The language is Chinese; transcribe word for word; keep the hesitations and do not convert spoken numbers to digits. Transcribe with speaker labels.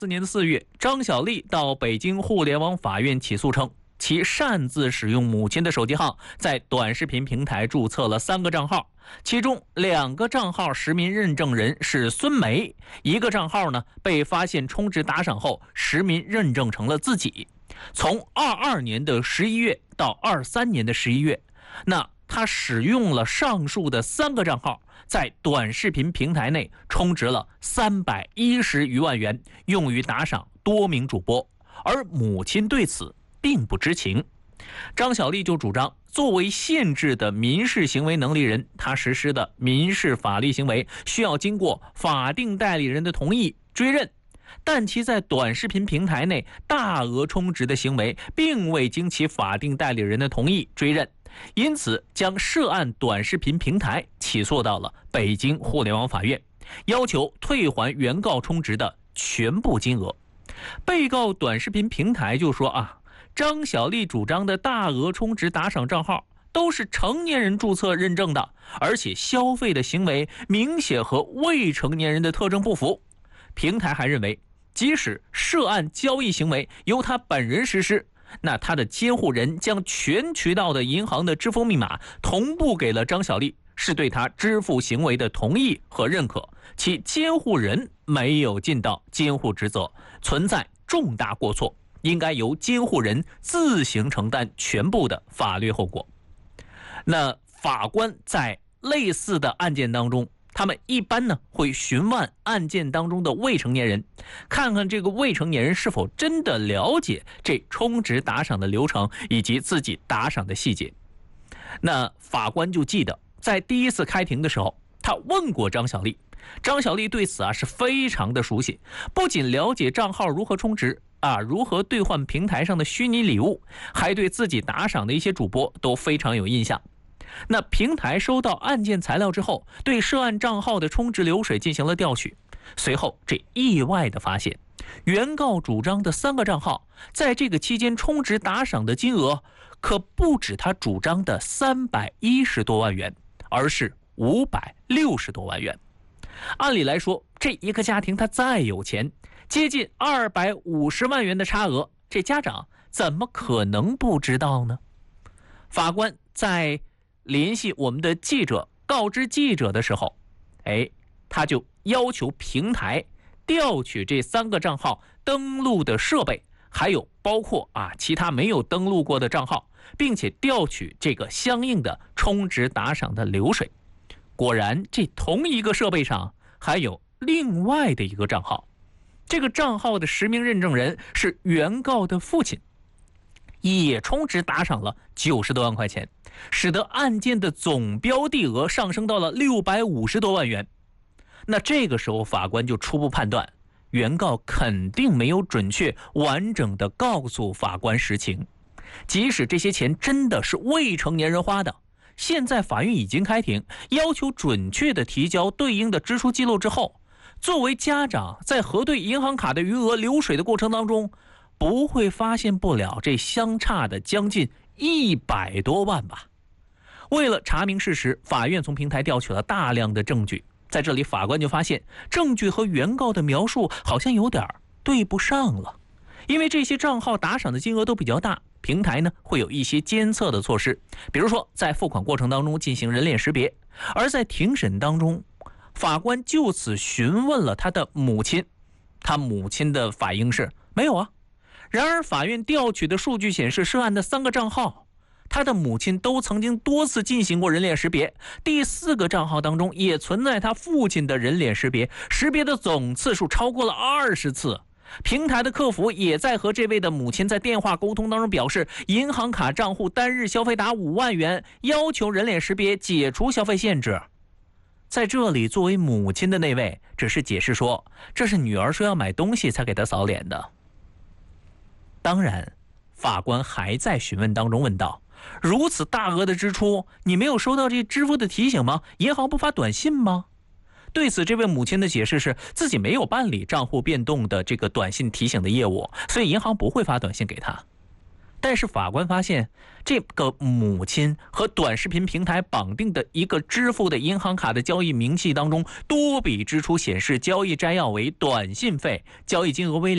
Speaker 1: 四年的四月，张小丽到北京互联网法院起诉称，其擅自使用母亲的手机号，在短视频平台注册了三个账号，其中两个账号实名认证人是孙梅，一个账号呢被发现充值打赏后实名认证成了自己。从二二年的十一月到二三年的十一月，那他使用了上述的三个账号，在短视频平台内充值了三百一十余万元，用于打赏多名主播，而母亲对此并不知情。张小丽就主张，作为限制的民事行为能力人，他实施的民事法律行为需要经过法定代理人的同意追认，但其在短视频平台内大额充值的行为并未经其法定代理人的同意追认，因此将涉案短视频平台起诉到了北京互联网法院，要求退还原告充值的全部金额。被告短视频平台就说啊，张小丽主张的大额充值打赏账号都是成年人注册认证的，而且消费的行为明显和未成年人的特征不符。平台还认为，即使涉案交易行为由他本人实施，那他的监护人将全渠道的银行的支付密码同步给了张小丽，是对他支付行为的同意和认可，其监护人没有尽到监护职责，存在重大过错，应该由监护人自行承担全部的法律后果。那法官在类似的案件当中，他们一般呢会询问案件当中的未成年人，看看这个未成年人是否真的了解这充值打赏的流程以及自己打赏的细节。那法官就记得，在第一次开庭的时候，他问过张小丽，张小丽对此啊是非常的熟悉，不仅了解账号如何充值啊，如何兑换平台上的虚拟礼物，还对自己打赏的一些主播都非常有印象。那平台收到案件材料之后，对涉案账号的充值流水进行了调取，随后这意外的发现，原告主张的三个账号在这个期间充值打赏的金额可不止他主张的三百一十多万元，而是五百六十多万元。按理来说，这一个家庭他再有钱，接近二百五十万元的差额，这家长怎么可能不知道呢？法官在联系我们的记者告知记者的时候，哎，他就要求平台调取这三个账号登录的设备，还有包括啊其他没有登录过的账号，并且调取这个相应的充值打赏的流水。果然，这同一个设备上还有另外的一个账号，这个账号的实名认证人是原告的父亲，也充值打赏了九十多万块钱，使得案件的总标的额上升到了六百五十多万元。那这个时候法官就初步判断，原告肯定没有准确完整的告诉法官实情，即使这些钱真的是未成年人花的，现在法院已经开庭，要求准确的提交对应的支出记录之后，作为家长在核对银行卡的余额流水的过程当中，不会发现不了这相差的将近一百多万吧。为了查明事实，法院从平台调取了大量的证据，在这里法官就发现证据和原告的描述好像有点对不上了。因为这些账号打赏的金额都比较大，平台呢会有一些监测的措施，比如说在付款过程当中进行人脸识别。而在庭审当中，法官就此询问了他的母亲，他母亲的反应是没有啊。然而法院调取的数据显示，涉案的三个账号他的母亲都曾经多次进行过人脸识别，第四个账号当中也存在他父亲的人脸识别，识别的总次数超过了二十次。平台的客服也在和这位的母亲在电话沟通当中表示，银行卡账户单日消费达五万元，要求人脸识别解除消费限制。在这里，作为母亲的那位只是解释说，这是女儿说要买东西才给她扫脸的。当然，法官还在询问当中问道，如此大额的支出，你没有收到这支付的提醒吗？银行不发短信吗？对此，这位母亲的解释是自己没有办理账户变动的这个短信提醒的业务，所以银行不会发短信给他。但是法官发现，这个母亲和短视频平台绑定的一个支付的银行卡的交易明细当中，多笔支出显示交易摘要为短信费，交易金额为